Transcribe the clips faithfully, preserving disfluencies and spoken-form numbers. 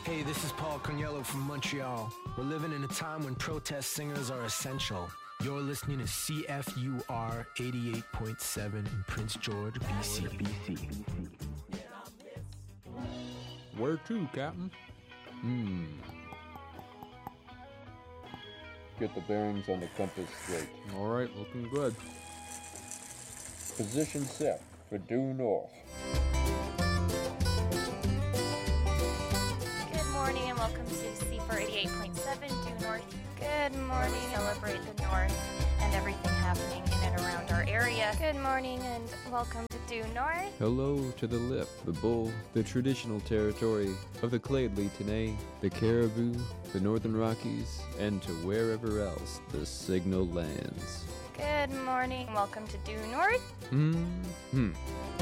Hey, this is Paul Corniello from Montreal. We're living in a time when protest singers are essential. You're listening to C F U R eighty-eight point seven in Prince George, B C. B C. Where to, Captain? Hmm. Get the bearings on the compass straight. All right, looking good. Position set for due north. Good morning and welcome to C F U R eighty-eight point seven due north. Good morning. We celebrate the north and everything happening in and around our area. Good morning and welcome to due north. Hello to the lip, the bull, the traditional territory of the Clade Tenay, the Caribou, the Northern Rockies, and to wherever else the signal lands. Good morning. Welcome to due north. Hmm.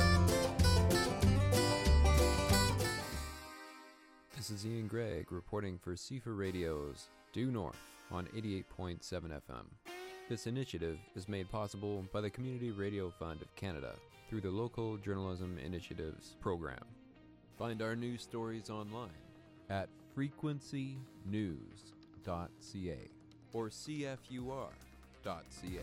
This is Ian Gregg reporting for C F U R Radio's Due North on eighty-eight point seven F M. This initiative is made possible by the Community Radio Fund of Canada through the Local Journalism Initiatives program. Find our news stories online at frequency news dot c a or c f u r dot c a.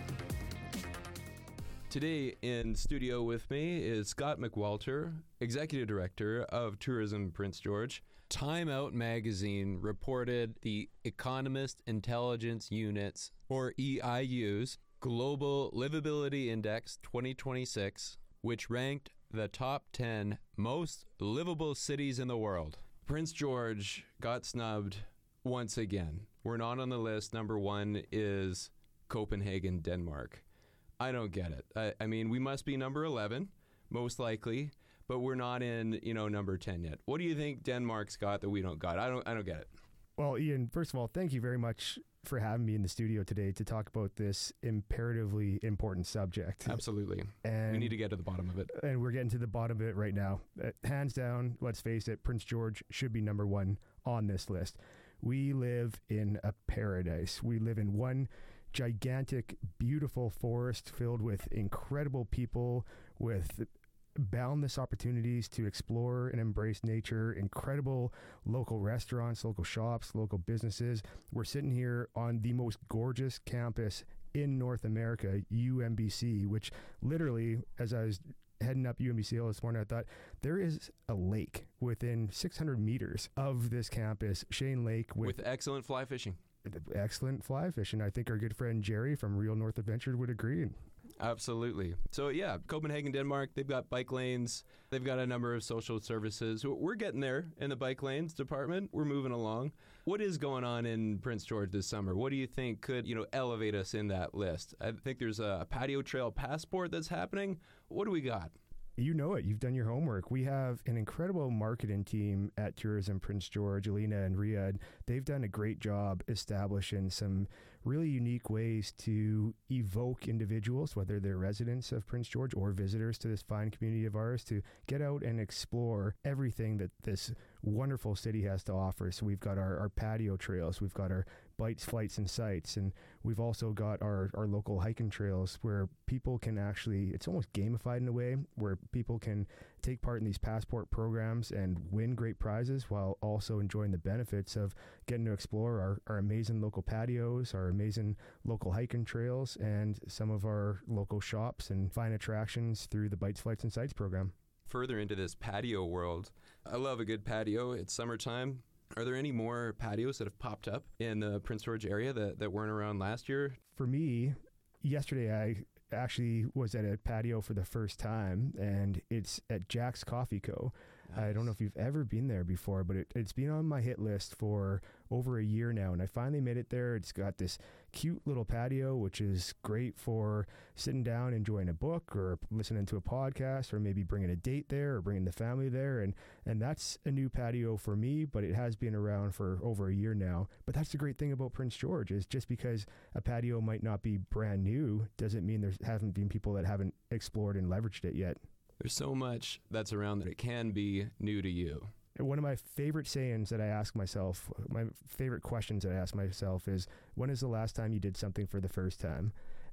Today in studio with me is Scott McWalter, Executive Director of Tourism Prince George. Time Out magazine reported the Economist Intelligence Unit's, or E I U's, Global Livability Index twenty twenty-six, which ranked the top ten most livable cities in the world. Prince George got snubbed once again. We're not on the list. Number one is Copenhagen, Denmark. I don't get it. I, I mean, we must be number eleven, most likely, but we're not in, you know, number ten yet. What do you think Denmark's got that we don't got? I don't I don't get it. Well, Ian, first of all, thank you very much for having me in the studio today to talk about this imperatively important subject. Absolutely. And we need to get to the bottom of it. And we're getting to the bottom of it right now. Uh, hands down, let's face it, Prince George should be number one on this list. We live in a paradise. We live in one gigantic, beautiful forest filled with incredible people, with boundless opportunities to explore and embrace nature, incredible local restaurants, local shops, local businesses. We're sitting here on the most gorgeous campus in North America, U M B C, which literally, as I was heading up U M B C this morning, I thought there is a lake within six hundred meters of this campus, Shane Lake. With, with excellent fly fishing. Excellent fly fishing. I think our good friend Jerry from Real North Adventure would agree. Absolutely. So yeah, Copenhagen, Denmark, they've got bike lanes. They've got a number of social services. We're getting there in the bike lanes department. We're moving along. What is going on in Prince George this summer? What do you think could, you know, elevate us in that list? I think there's a patio trail passport that's happening. What do we got? You know it. You've done your homework. We have an incredible marketing team at Tourism Prince George, Alina and Riyadh. They've done a great job establishing some really unique ways to evoke individuals, whether they're residents of Prince George or visitors to this fine community of ours, to get out and explore everything that this wonderful city has to offer. So we've got our, our patio trails, we've got our bites, flights, and sights, and we've also got our, our local hiking trails where people can actually, it's almost gamified in a way, where people can take part in these passport programs and win great prizes while also enjoying the benefits of getting to explore our, our amazing local patios, our amazing local hiking trails, and some of our local shops and fine attractions through the Bites, Flights, and Sights program. Further into this patio world, I love a good patio. It's summertime. Are there any more patios that have popped up in the Prince George area that, that weren't around last year? For me, yesterday I actually was at a patio for the first time, and it's at Jack's Coffee Co. Nice. I don't know if you've ever been there before, but it, it's been on my hit list for over a year now, and I finally made it there. It's got this cute little patio, which is great for sitting down, enjoying a book or listening to a podcast, or maybe bringing a date there or bringing the family there. And, and that's a new patio for me, but it has been around for over a year now. But that's the great thing about Prince George, is just because a patio might not be brand new doesn't mean there haven't been people that haven't explored and leveraged it yet. There's so much that's around that it can be new to you. One of my favorite sayings that I ask myself, my favorite questions that I ask myself is, when is the last time you did something for the first time?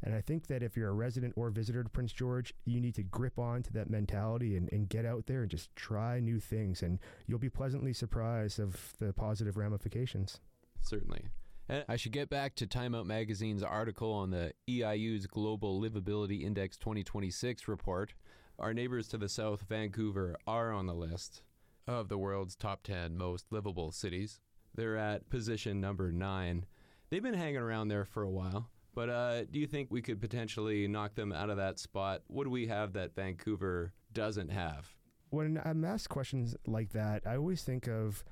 And I think that if you're a resident or visitor to Prince George, you need to grip on to that mentality and, and get out there and just try new things. And you'll be pleasantly surprised of the positive ramifications. Certainly. And I should get back to Time Out Magazine's article on the E I U's Global Livability Index twenty twenty-six report. Our neighbors to the south, Vancouver, are on the list of the world's top ten most livable cities. They're at position number nine. They've been hanging around there for a while, but uh, do you think we could potentially knock them out of that spot? What do we have that Vancouver doesn't have? When I'm asked questions like that, I always think of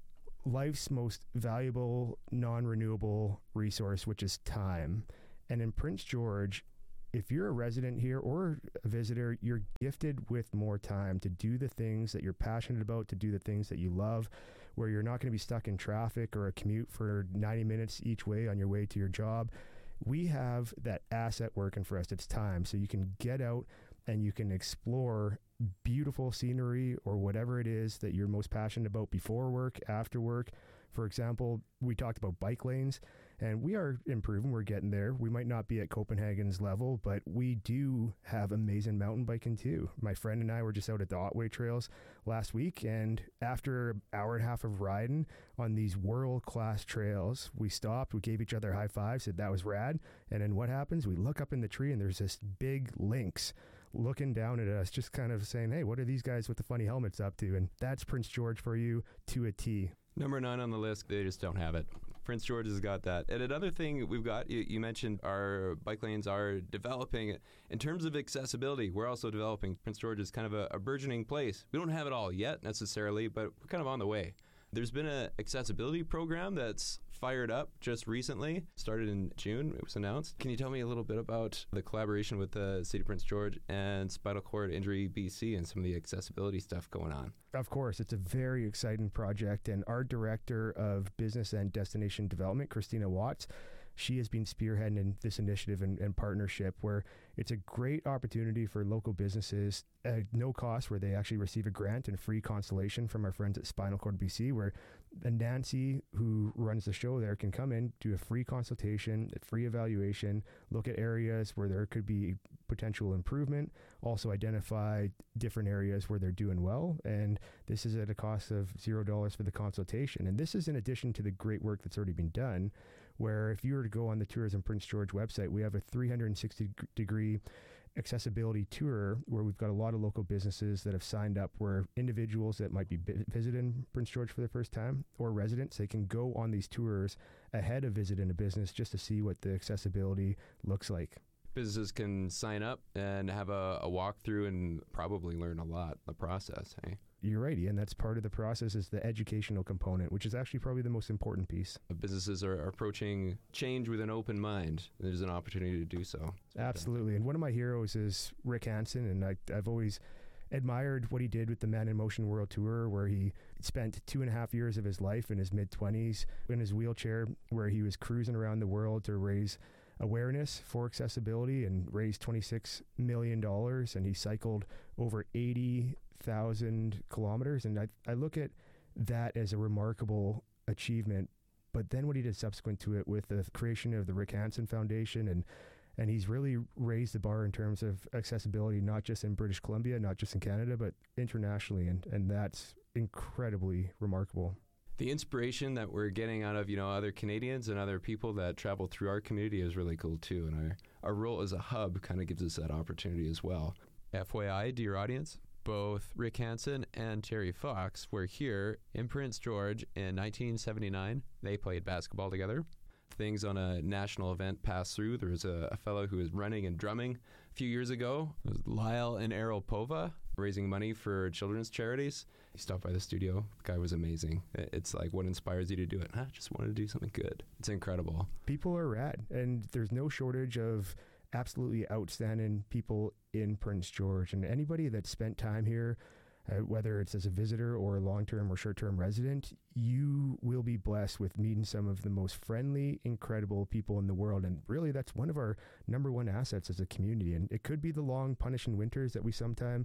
life's most valuable, non-renewable resource, which is time. And in Prince George, if you're a resident here or a visitor, you're gifted with more time to do the things that you're passionate about, to do the things that you love, where you're not going to be stuck in traffic or a commute for ninety minutes each way on your way to your job. We have that asset working for us. It's time. So you can get out and you can explore beautiful scenery or whatever it is that you're most passionate about before work, after work. For example, we talked about bike lanes, and we are improving. We're getting there. We might not be at Copenhagen's level, but we do have amazing mountain biking too. My friend and I were just out at the Otway Trails last week, and after an hour and a half of riding on these world-class trails, we stopped, we gave each other high fives, said that was rad, and then what happens? We look up in the tree, and there's this big lynx looking down at us, just kind of saying, hey, what are these guys with the funny helmets up to? And that's Prince George for you to a T. Number nine on the list, they just don't have it. Prince George has got that. And another thing we've got, you, you mentioned our bike lanes are developing. In terms of accessibility, we're also developing. Prince George is kind of a, a burgeoning place. We don't have it all yet necessarily, but we're kind of on the way. There's been an accessibility program that's fired up just recently. Started in June, it was announced. Can you tell me a little bit about the collaboration with the City of Prince George and Spinal Cord Injury B C and some of the accessibility stuff going on? Of course, it's a very exciting project, and our Director of Business and Destination Development, Christina Watts, she has been spearheading this initiative and, and partnership where it's a great opportunity for local businesses at no cost, where they actually receive a grant and free consultation from our friends at Spinal Cord B C, where Nancy, who runs the show there, can come in, do a free consultation, a free evaluation, look at areas where there could be potential improvement, also identify different areas where they're doing well. And this is at a cost of zero dollars for the consultation. And this is in addition to the great work that's already been done, where if you were to go on the Tourism Prince George website, we have a three hundred sixty degree accessibility tour where we've got a lot of local businesses that have signed up, where individuals that might be bi- visiting Prince George for the first time or residents, they can go on these tours ahead of visiting a business just to see what the accessibility looks like. Businesses can sign up and have a, a walkthrough and probably learn a lot in the process, hey? You're right, Ian. That's part of the process, is the educational component, which is actually probably the most important piece. Businesses are approaching change with an open mind. There's an opportunity to do so. Absolutely. And one of my heroes is Rick Hansen, and I, I've always admired what he did with the Man in Motion World Tour, where he spent two and a half years of his life in his mid-twenties in his wheelchair, where he was cruising around the world to raise awareness for accessibility and raised twenty-six million dollars, and he cycled over eighty thousand kilometers. And I, I look at that as a remarkable achievement. But then what he did subsequent to it with the creation of the Rick Hansen Foundation, and and he's really raised the bar in terms of accessibility, not just in British Columbia, not just in Canada, but internationally, and, and that's incredibly remarkable. The inspiration that we're getting out of, you know, other Canadians and other people that travel through our community is really cool too. And our, our role as a hub kind of gives us that opportunity as well. F Y I, dear audience, both Rick Hansen and Terry Fox were here in Prince George in nineteen seventy-nine. They played basketball together. Things on a national event passed through. There was a, a fellow who was running and drumming a few years ago. It was Lyle and Errol Pova, raising money for children's charities. He stopped by the studio. The guy was amazing. It's like, what inspires you to do it? I just wanted to do something good. It's incredible. People are rad, and there's no shortage of absolutely outstanding people in Prince George. And anybody that spent time here, uh, whether it's as a visitor or a long-term or short-term resident, you will be blessed with meeting some of the most friendly, incredible people in the world. And really, that's one of our number one assets as a community. And it could be the long, punishing winters that we sometimes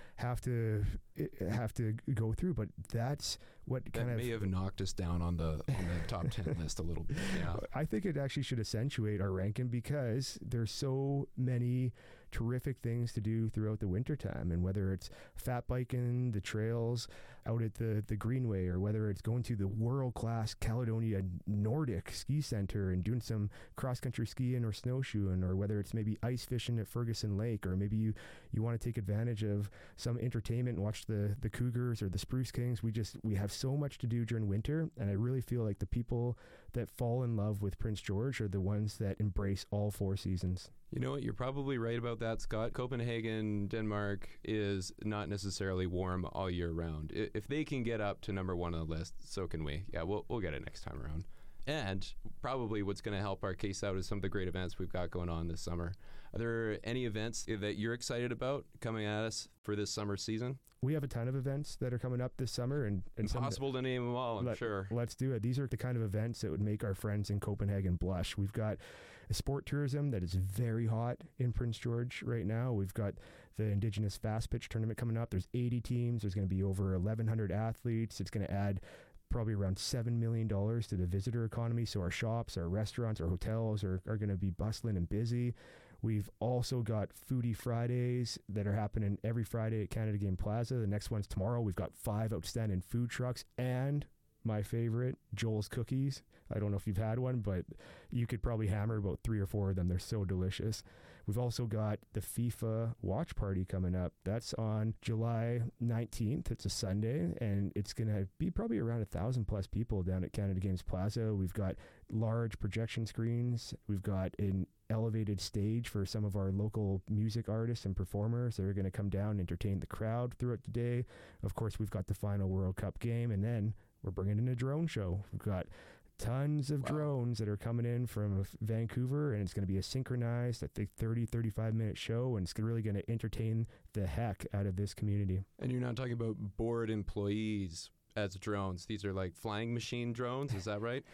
have to have to go through. But that's what That kind of may have knocked us down on the, on the top ten list a little bit. Yeah. I think it actually should accentuate our ranking because there's so many terrific things to do throughout the wintertime, and whether it's fat biking the trails out at the, the Greenway, or whether it's going to the world-class Caledonia Nordic Ski Center and doing some cross-country skiing or snowshoeing, or whether it's maybe ice fishing at Ferguson Lake, or maybe you, you want to take advantage of some entertainment and watch the, the Cougars or the Spruce Kings. We just, we have so much to do during winter, and I really feel like the people that fall in love with Prince George are the ones that embrace all four seasons. You know what? You're probably right about that, Scott. Copenhagen, Denmark is not necessarily warm all year round. I- If they can get up to number one on the list, so can we. Yeah, we'll we'll get it next time around. And probably what's going to help our case out is some of the great events we've got going on this summer. Are there any events that you're excited about coming at us for this summer season? We have a ton of events that are coming up this summer, and, and some that- Impossible to name them all, I'm Let- sure. Let's do it. These are the kind of events that would make our friends in Copenhagen blush. We've got a sport tourism that is very hot in Prince George right now. We've got the Indigenous Fast Pitch Tournament coming up. There's eighty teams. There's going to be over eleven hundred athletes. It's going to add probably around seven million dollars to the visitor economy. So our shops, our restaurants, our hotels are, are going to be bustling and busy. We've also got Foodie Fridays that are happening every Friday at Canada Game Plaza. The next one's tomorrow. We've got five outstanding food trucks and my favorite, Joel's Cookies. I don't know if you've had one, but you could probably hammer about three or four of them. They're so delicious. We've also got the FIFA watch party coming up. That's on July nineteenth. It's a Sunday, and it's going to be probably around a thousand plus people down at Canada Games Plaza. We've got large projection screens. We've got an elevated stage for some of our local music artists and performers that are going to come down and entertain the crowd throughout the day. Of course, we've got the final World Cup game, and then we're bringing in a drone show. We've got tons of Wow. drones that are coming in from Vancouver, and it's going to be a synchronized, I think, thirty, thirty-five minute show, and it's really going to entertain the heck out of this community. And you're not talking about board employees as drones. These are like flying machine drones. Is that right?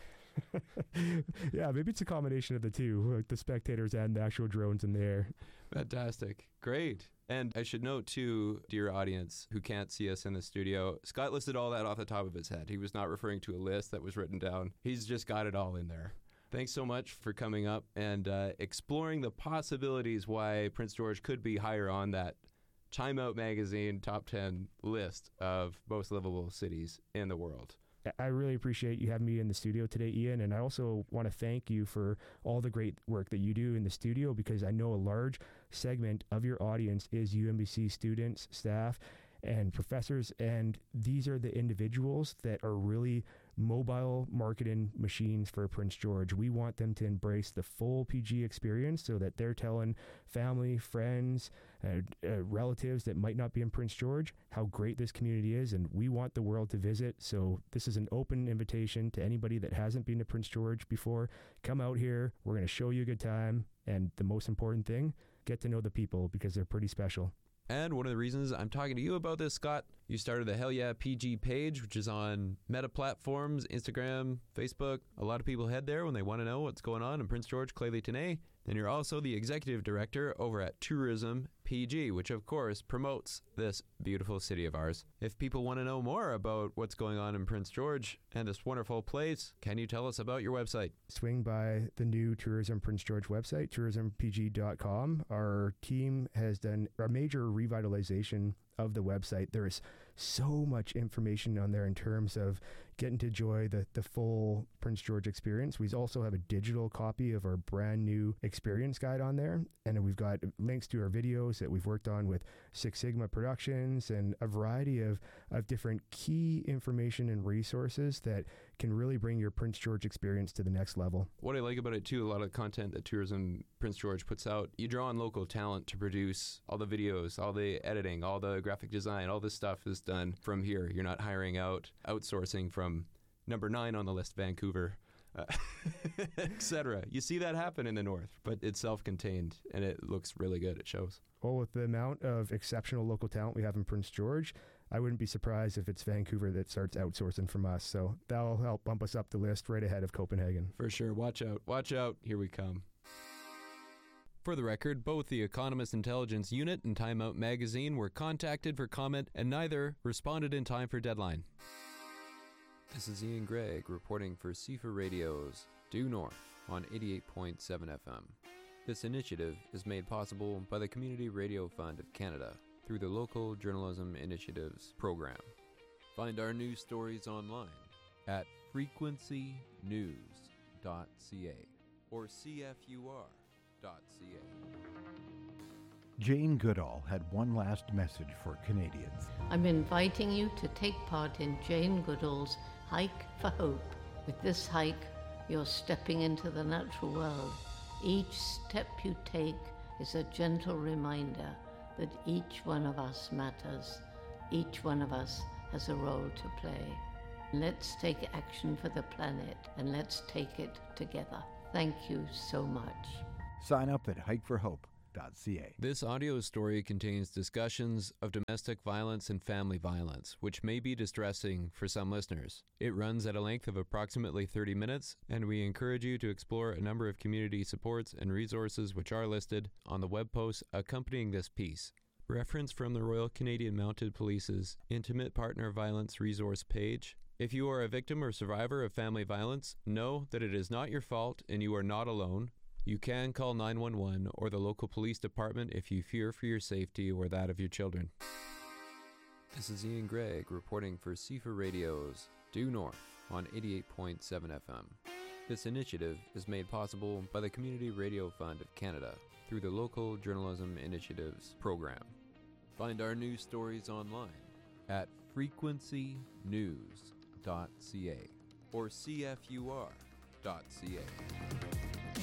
Yeah, maybe it's a combination of the two, like the spectators and the actual drones in the air. Fantastic. Great. And I should note, too, dear audience who can't see us in the studio, Scott listed all that off the top of his head. He was not referring to a list that was written down. He's just got it all in there. Thanks so much for coming up and uh, exploring the possibilities why Prince George could be higher on that Time Out magazine top ten list of most livable cities in the world. I really appreciate you having me in the studio today, Ian, and I also want to thank you for all the great work that you do in the studio, because I know a large segment of your audience is U M B C students, staff, and professors, and these are the individuals that are really mobile marketing machines for Prince George. We want them to embrace the full P G experience so that they're telling family, friends, uh, uh, relatives that might not be in Prince George how great this community is, and we want the world to visit. So this is an open invitation to anybody that hasn't been to Prince George before. Come out here. We're going to show you a good time, and the most important thing, get to know the people, because they're pretty special. And one of the reasons I'm talking to you about this, Scott, you started the Hell Yeah P G page, which is on Meta platforms, Instagram, Facebook. A lot of people head there when they want to know what's going on in Prince George, Clayleigh-Tenay. Then you're also the executive director over at Tourism P G, which of course promotes this beautiful city of ours. If people want to know more about what's going on in Prince George and this wonderful place, can you tell us about your website? Swing by the new Tourism Prince George website, tourism p g dot com. Our team has done a major revitalization of the website. There is so much information on there in terms of getting to enjoy the, the full Prince George experience. We also have a digital copy of our brand new experience guide on there. And we've got links to our videos that we've worked on with Six Sigma Productions and a variety of, of different key information and resources that can really bring your Prince George experience to the next level. What I like about it, too, a lot of the content that Tourism Prince George puts out, you draw on local talent to produce all the videos, all the editing, all the graphic design, all this stuff is done from here. You're not hiring out, outsourcing from number nine on the list, Vancouver, uh, et cetera. You see that happen in the north, but it's self-contained, and it looks really good. It shows. Well, with the amount of exceptional local talent we have in Prince George, I wouldn't be surprised if it's Vancouver that starts outsourcing from us. So that'll help bump us up the list right ahead of Copenhagen. For sure. Watch out. Watch out. Here we come. For the record, both the Economist Intelligence Unit and Time Out Magazine were contacted for comment, and neither responded in time for deadline. This is Ian Gregg reporting for C F A Radio's Due North on eighty-eight point seven F M. This initiative is made possible by the Community Radio Fund of Canada through the Local Journalism Initiatives program. Find our news stories online at frequency news dot c a or c f u r dot c a. Jane Goodall had one last message for Canadians. I'm inviting you to take part in Jane Goodall's Hike for Hope. With this hike, you're stepping into the natural world. Each step you take is a gentle reminder that each one of us matters. Each one of us has a role to play. Let's take action for the planet, and let's take it together. Thank you so much. Sign up at hike for hope dot c a. This audio story contains discussions of domestic violence and family violence, which may be distressing for some listeners. It runs at a length of approximately thirty minutes, and we encourage you to explore a number of community supports and resources which are listed on the web posts accompanying this piece. Reference from the Royal Canadian Mounted Police's Intimate Partner Violence Resource page. If you are a victim or survivor of family violence, know that it is not your fault and you are not alone. You can call nine one one or the local police department if you fear for your safety or that of your children. This is Ian Gregg reporting for C F A Radio's Due North on eighty-eight point seven F M. This initiative is made possible by the Community Radio Fund of Canada through the Local Journalism Initiatives program. Find our news stories online at frequency news dot c a or c f u r dot c a.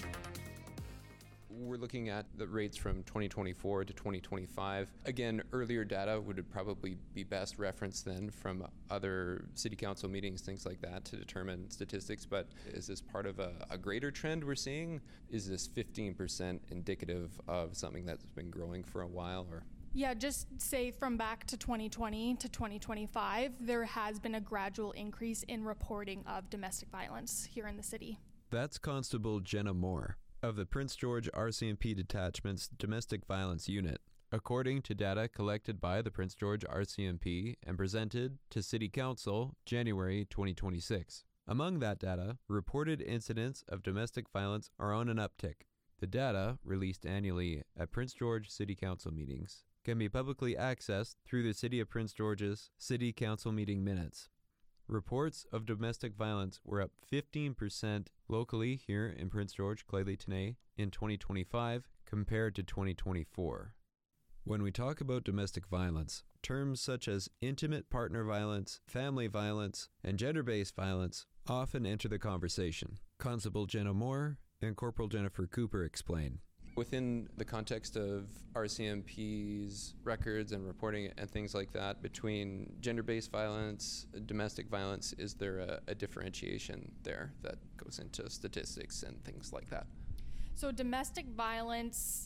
We're looking at the rates from twenty twenty-four to twenty twenty-five. Again, earlier data would probably be best referenced then from other city council meetings, things like that, to determine statistics. But is this part of a, a greater trend we're seeing? Is this fifteen percent indicative of something that's been growing for a while? Or Yeah, just say from back to twenty twenty to twenty twenty-five, there has been a gradual increase in reporting of domestic violence here in the city. That's Constable Jenna Moore of the Prince George R C M P Detachment's Domestic Violence Unit, according to data collected by the Prince George R C M P and presented to City Council January twenty twenty-six. Among that data, reported incidents of domestic violence are on an uptick. The data, released annually at Prince George City Council meetings, can be publicly accessed through the City of Prince George's City Council meeting minutes. Reports of domestic violence were up fifteen percent locally here in Prince George, Clay-Tenay, in twenty twenty-five compared to twenty twenty-four. When we talk about domestic violence, terms such as intimate partner violence, family violence, and gender-based violence often enter the conversation. Constable Jenna Moore and Corporal Jennifer Cooper explain. Within the context of R C M P's records and reporting and things like that, between gender-based violence, domestic violence, is there a, a differentiation there that goes into statistics and things like that? So domestic violence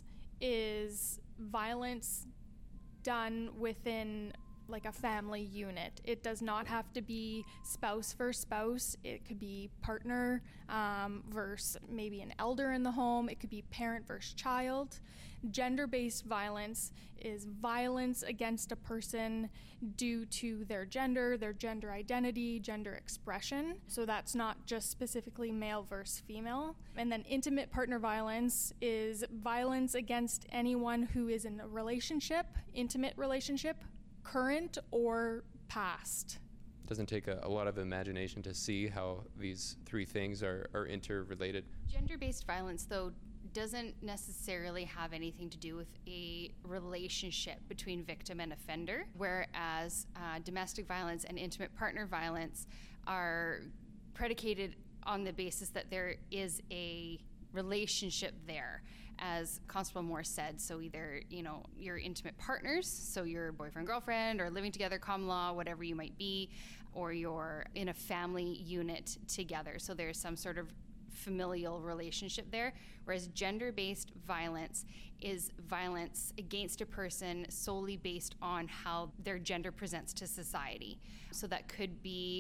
is violence done within like a family unit. It does not have to be spouse versus spouse. It could be partner um, versus maybe an elder in the home. It could be parent versus child. Gender-based violence is violence against a person due to their gender, their gender identity, gender expression. So that's not just specifically male versus female. And then intimate partner violence is violence against anyone who is in a relationship, intimate relationship, current or past. Doesn't take a, a lot of imagination to see how these three things are, are interrelated. Gender-based violence, though, doesn't necessarily have anything to do with a relationship between victim and offender, whereas uh, domestic violence and intimate partner violence are predicated on the basis that there is a relationship there. As Constable Moore said, so either, you know, your intimate partners, so your boyfriend, girlfriend, or living together, common law, whatever you might be, or you're in a family unit together. So there's some sort of familial relationship there, whereas gender-based violence is violence against a person solely based on how their gender presents to society. So that could be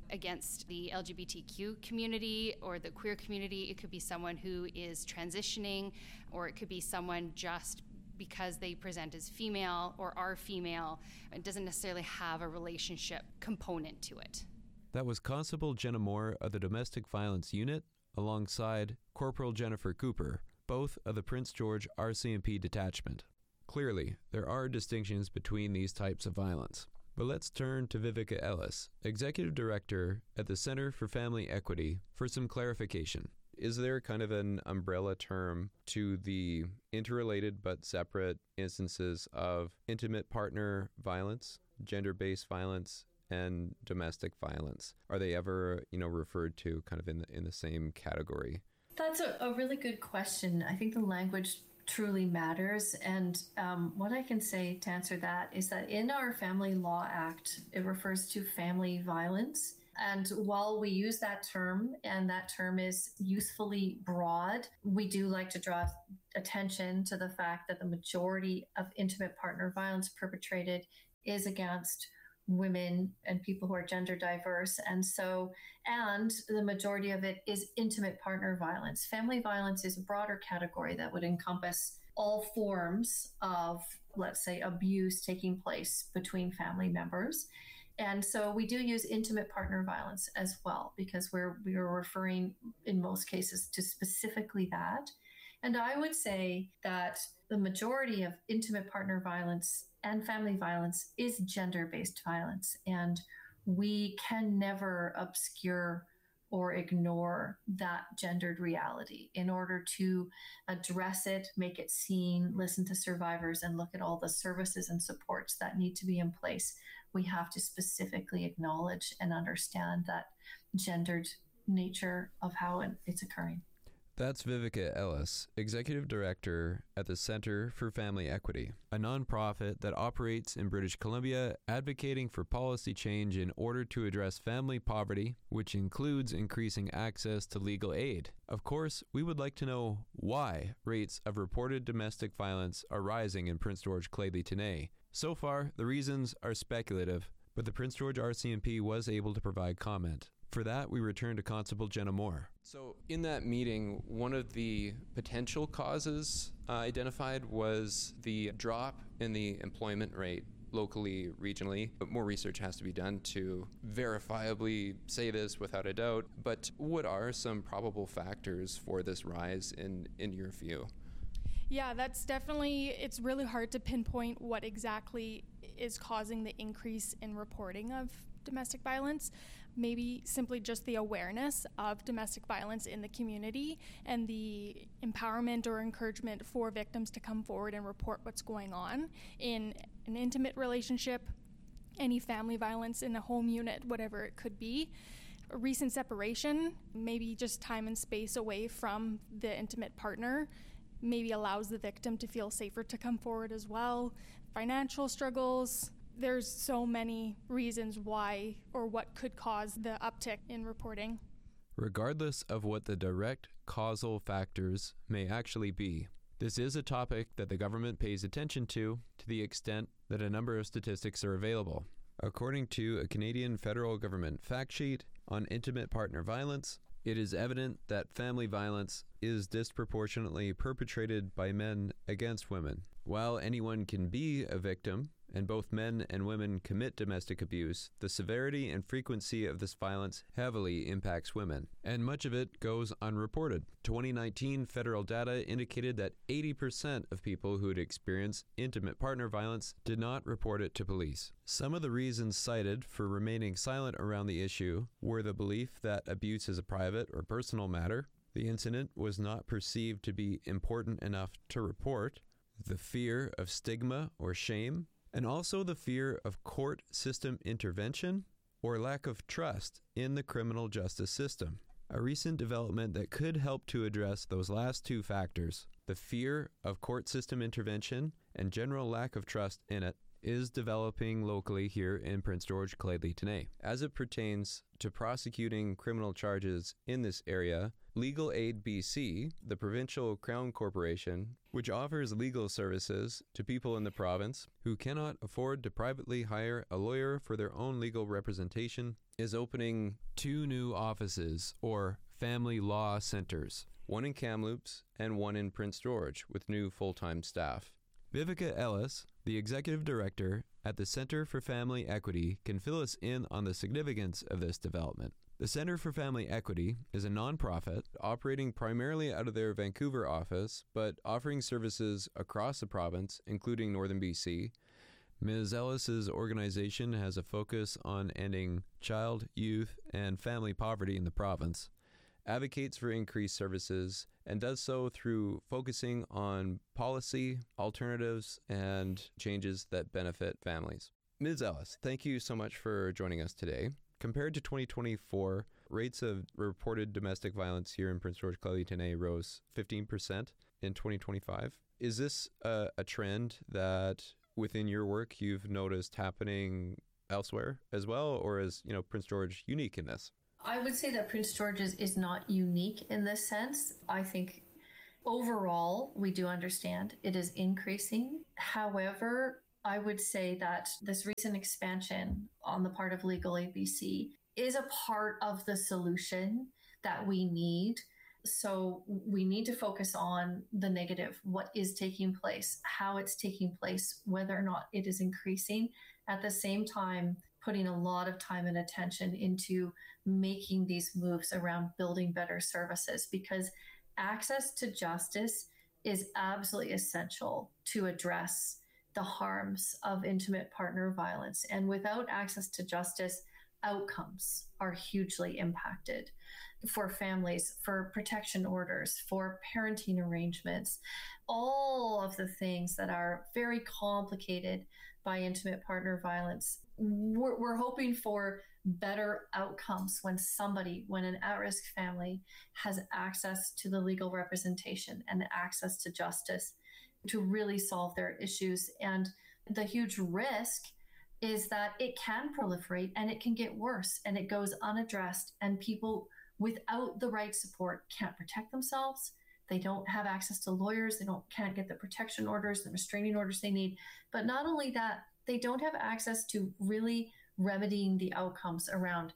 against the L G B T Q community or the queer community. It could be someone who is transitioning, or it could be someone just because they present as female or are female. It doesn't necessarily have a relationship component to it. That was Constable Jenna Moore of the Domestic Violence Unit, alongside Corporal Jennifer Cooper, both of the Prince George R C M P detachment. Clearly, there are distinctions between these types of violence. But let's turn to Vivica Ellis, Executive Director at the Center for Family Equity, for some clarification. Is there kind of an umbrella term to the interrelated but separate instances of intimate partner violence, gender-based violence, and domestic violence? Are they ever, you know, referred to kind of in the, in the same category? That's a, a really good question. I think the language truly matters. And um, what I can say to answer that is that in our Family Law Act, it refers to family violence. And while we use that term, and that term is usefully broad, we do like to draw attention to the fact that the majority of intimate partner violence perpetrated is against women and people who are gender diverse. And so, and the majority of it is intimate partner violence. Family violence is a broader category that would encompass all forms of, let's say, abuse taking place between family members. And so we do use intimate partner violence as well, because we're we are referring in most cases to specifically that. And I would say that the majority of intimate partner violence and family violence is gender-based violence. And we can never obscure or ignore that gendered reality. In order to address it, make it seen, listen to survivors, and look at all the services and supports that need to be in place, we have to specifically acknowledge and understand that gendered nature of how it's occurring. That's Vivica Ellis, Executive Director at the Center for Family Equity, a nonprofit that operates in British Columbia advocating for policy change in order to address family poverty, which includes increasing access to legal aid. Of course, we would like to know why rates of reported domestic violence are rising in Prince George Clay-Leetonais. So far, the reasons are speculative, but the Prince George R C M P was able to provide comment. For that, we return to Constable Jenna Moore. So in that meeting, one of the potential causes uh, identified was the drop in the employment rate locally, regionally. But more research has to be done to verifiably say this without a doubt. But what are some probable factors for this rise in, in your view? Yeah, that's definitely, it's really hard to pinpoint what exactly is causing the increase in reporting of domestic violence. Maybe simply just the awareness of domestic violence in the community and the empowerment or encouragement for victims to come forward and report what's going on in an intimate relationship, any family violence in a home unit, whatever it could be. A recent separation, maybe just time and space away from the intimate partner, maybe allows the victim to feel safer to come forward as well. Financial struggles. There's so many reasons why or what could cause the uptick in reporting. Regardless of what the direct causal factors may actually be, this is a topic that the government pays attention to to the extent that a number of statistics are available. According to a Canadian federal government fact sheet on intimate partner violence, it is evident that family violence is disproportionately perpetrated by men against women. While anyone can be a victim, and both men and women commit domestic abuse, the severity and frequency of this violence heavily impacts women, and much of it goes unreported. twenty nineteen federal data indicated that eighty percent of people who had experienced intimate partner violence did not report it to police. Some of the reasons cited for remaining silent around the issue were the belief that abuse is a private or personal matter, the incident was not perceived to be important enough to report, the fear of stigma or shame, and also the fear of court system intervention or lack of trust in the criminal justice system. A recent development that could help to address those last two factors, the fear of court system intervention and general lack of trust in it, is developing locally here in Prince George, Lheidli-T'enneh. As it pertains to prosecuting criminal charges in this area, Legal Aid B C, the provincial crown corporation, which offers legal services to people in the province who cannot afford to privately hire a lawyer for their own legal representation, is opening two new offices, or family law centers, one in Kamloops and one in Prince George, with new full-time staff. Vivica Ellis, the executive director at the Centre for Family Equity, can fill us in on the significance of this development. The Centre for Family Equity is a nonprofit operating primarily out of their Vancouver office, but offering services across the province, including northern B C. Miz Ellis's organization has a focus on ending child, youth, and family poverty in the province, advocates for increased services, and does so through focusing on policy, alternatives, and changes that benefit families. Miz Ellis, thank you so much for joining us today. Compared to twenty twenty-four, rates of reported domestic violence here in Prince George, Lheidli-T'enneh rose fifteen percent in twenty twenty-five. Is this a, a trend that within your work you've noticed happening elsewhere as well, or is, you know, Prince George unique in this? I would say that Prince George is, is not unique in this sense. I think overall, we do understand it is increasing. However, I would say that this recent expansion on the part of Legal Aid B C is a part of the solution that we need. So we need to focus on the negative, what is taking place, how it's taking place, whether or not it is increasing. At the same time, putting a lot of time and attention into making these moves around building better services, because access to justice is absolutely essential to address the harms of intimate partner violence. And without access to justice, outcomes are hugely impacted for families, for protection orders, for parenting arrangements, all of the things that are very complicated by intimate partner violence. We're, we're hoping for better outcomes when somebody, when an at-risk family has access to the legal representation and access to justice to really solve their issues. And the huge risk is that it can proliferate and it can get worse and it goes unaddressed, and people without the right support can't protect themselves. They don't have access to lawyers. They don't can't get the protection orders, the restraining orders they need. But not only that, they don't have access to really remedying the outcomes around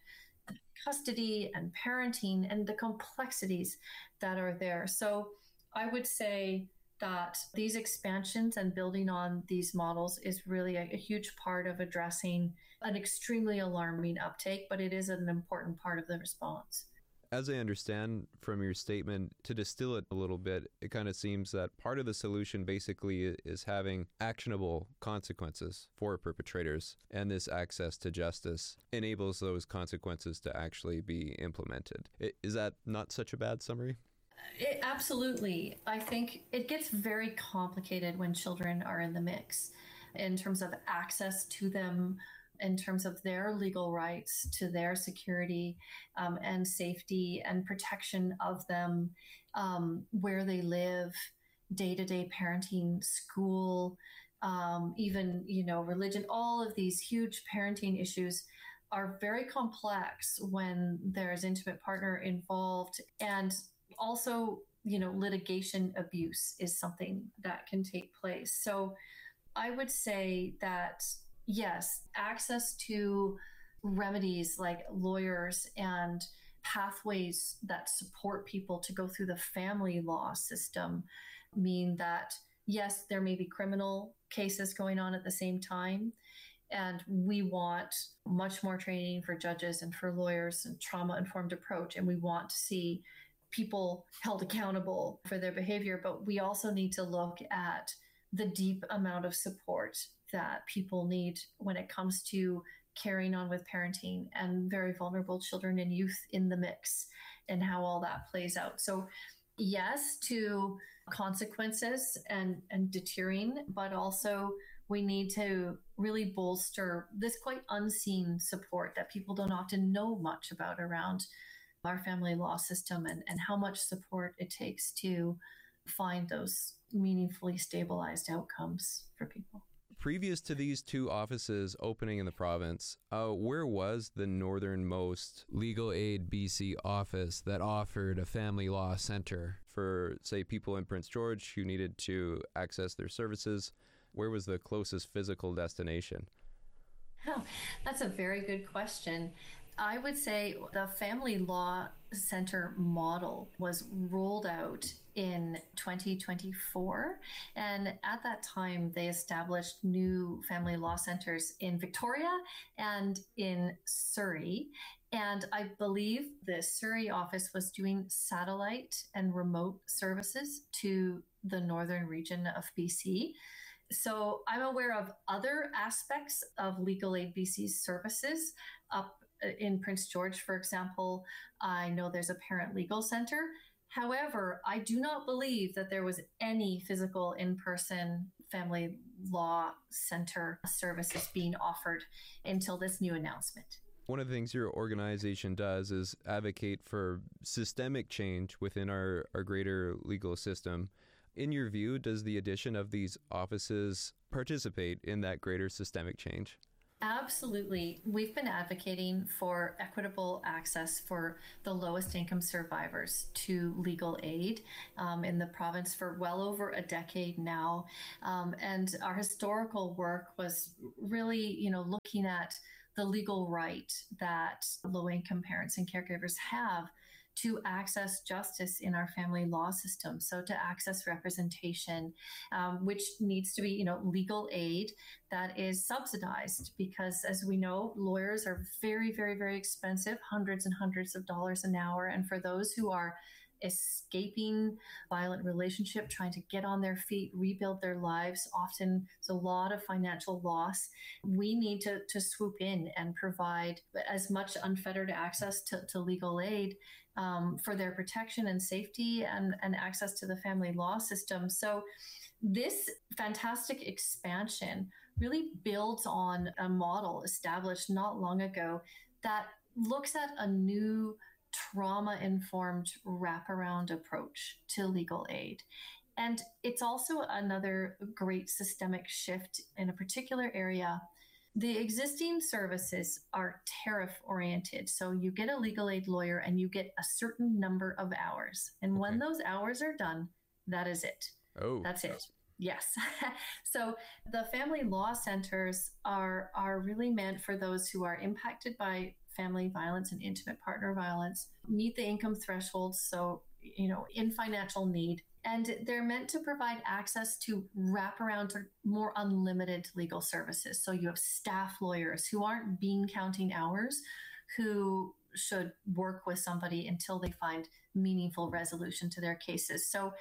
custody and parenting and the complexities that are there. So I would say that these expansions and building on these models is really a, a huge part of addressing an extremely alarming uptake, but it is an important part of the response. As I understand from your statement, to distill it a little bit, it kind of seems that part of the solution basically is having actionable consequences for perpetrators, and this access to justice enables those consequences to actually be implemented. Is that not such a bad summary? It, absolutely. I think it gets very complicated when children are in the mix in terms of access to them, in terms of their legal rights to their security um, and safety and protection of them, um, where they live, day-to-day parenting, school, um, even, you know, religion. All of these huge parenting issues are very complex when there's intimate partner involved. And also, you know, litigation abuse is something that can take place. So I would say that yes, access to remedies like lawyers and pathways that support people to go through the family law system mean that, yes, there may be criminal cases going on at the same time. And we want much more training for judges and for lawyers and trauma-informed approach. And we want to see people held accountable for their behavior. But we also need to look at the deep amount of support that people need when it comes to carrying on with parenting and very vulnerable children and youth in the mix and how all that plays out. So yes, to consequences and, and deterring, but also we need to really bolster this quite unseen support that people don't often know much about around our family law system and, and how much support it takes to find those meaningfully stabilized outcomes for people. previous to these two offices opening in the province, uh, where was the northernmost Legal Aid B C office that offered a family law center for, say, people in Prince George who needed to access their services? Where was the closest physical destination? Oh, that's a very good question. I would say the Family Law Center model was rolled out in twenty twenty-four. And at that time, they established new family law centers in Victoria and in Surrey. And I believe the Surrey office was doing satellite and remote services to the northern region of B C. So I'm aware of other aspects of Legal Aid B C's services up in Prince George, for example. I know there's a parent legal center. However, I do not believe that there was any physical in-person family law center services being offered until this new announcement. One of the things your organization does is advocate for systemic change within our, our greater legal system. In your view, does the addition of these offices participate in that greater systemic change? Absolutely. We've been advocating for equitable access for the lowest income survivors to legal aid um, in the province for well over a decade now. Um, and our historical work was really, you know, looking at the legal right that low income parents and caregivers have to access justice in our family law system. So to access representation, um, which needs to be, you know, legal aid that is subsidized, because as we know, lawyers are very, very, very expensive, hundreds and hundreds of dollars an hour. And for those who are escaping violent relationship, trying to get on their feet, rebuild their lives, often it's a lot of financial loss. We need to, to swoop in and provide as much unfettered access to, to legal aid um, for their protection and safety and, and access to the family law system. So this fantastic expansion really builds on a model established not long ago that looks at a new trauma-informed wraparound approach to legal aid. And it's also another great systemic shift in a particular area. The existing services are tariff-oriented. So you get a legal aid lawyer and you get a certain number of hours. And Okay. when those hours are done, that is it. Oh, That's it. Yes. So the family law centers are, are really meant for those who are impacted by family violence and intimate partner violence, meet the income thresholds, so, you know, in financial need. And they're meant to provide access to wraparound or more unlimited legal services. So you have staff lawyers who aren't bean counting hours, who should work with somebody until they find meaningful resolution to their cases. So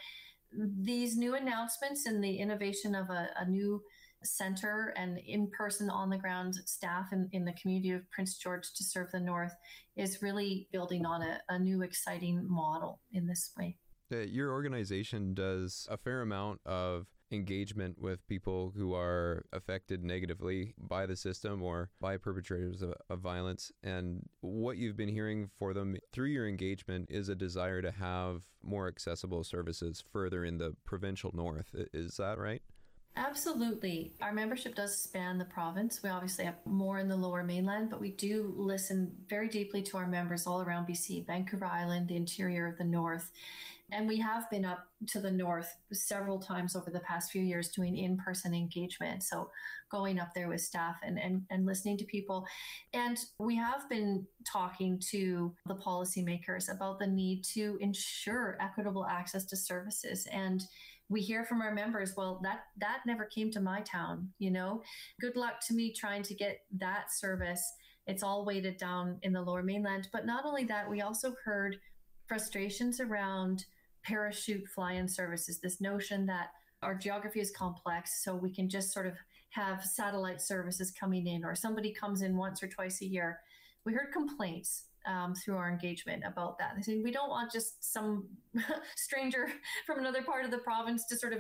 these new announcements and the innovation of a, a new center and in-person on-the-ground staff in, in the community of Prince George to serve the North is really building on a, a new exciting model in this way. Uh, your organization does a fair amount of engagement with people who are affected negatively by the system or by perpetrators of, of violence. And what you've been hearing for them through your engagement is a desire to have more accessible services further in the provincial north. Is that right? Absolutely. Our membership does span the province. We obviously have more in the Lower Mainland, but we do listen very deeply to our members all around B C, Vancouver Island, the interior of the north. And we have been up to the north several times over the past few years doing in-person engagement. So going up there with staff and, and, and listening to people. And we have been talking to the policymakers about the need to ensure equitable access to services. And we hear from our members, well, that, that never came to my town, you know, good luck to me trying to get that service. It's all weighted down in the Lower Mainland. But not only that, we also heard frustrations around parachute fly-in services, this notion that our geography is complex, so we can just sort of have satellite services coming in, or somebody comes in once or twice a year. We heard complaints um, through our engagement about that. They say, we don't want just some stranger from another part of the province to sort of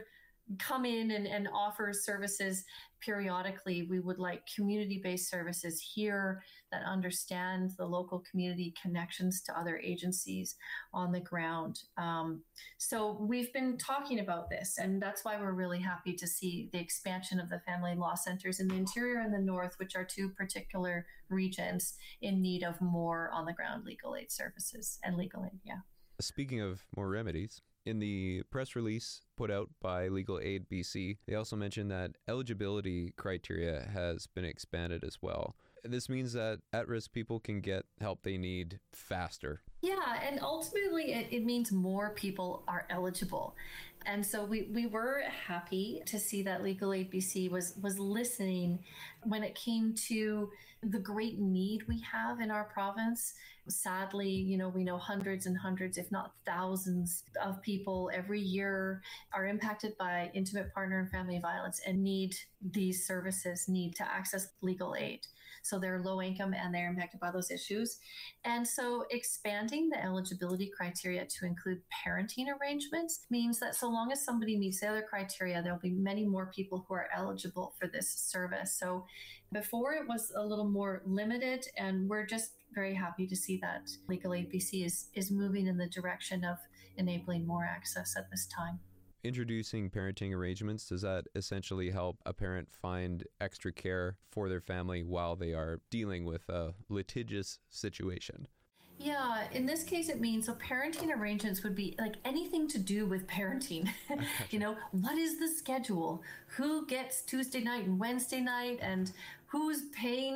come in and, and offer services periodically. We would like community-based services here that understand the local community connections to other agencies on the ground. Um, so we've been talking about this, and that's why we're really happy to see the expansion of the family law centers in the interior and the north, which are two particular regions in need of more on-the-ground legal aid services and legal aid, yeah. Speaking of more remedies, in the press release put out by Legal Aid B C, they also mentioned that eligibility criteria has been expanded as well. This means that at-risk people can get help they need faster. Yeah, and ultimately it, it means more people are eligible. And so we, we were happy to see that Legal Aid B C was, was listening when it came to the great need we have in our province. Sadly, you know, we know hundreds and hundreds, if not thousands of people every year are impacted by intimate partner and family violence and need these services, need to access legal aid. So they're low income and they're impacted by those issues. And so expanding the eligibility criteria to include parenting arrangements means that so long as somebody meets the other criteria, there'll be many more people who are eligible for this service. So before it was a little more limited, and we're just very happy to see that Legal Aid B C is, is moving in the direction of enabling more access at this time. Introducing parenting arrangements, does that essentially help a parent find extra care for their family while they are dealing with a litigious situation? Yeah, in this case, it means so parenting arrangements would be like anything to do with parenting. You know, what is the schedule? Who gets Tuesday night and Wednesday night? And who's paying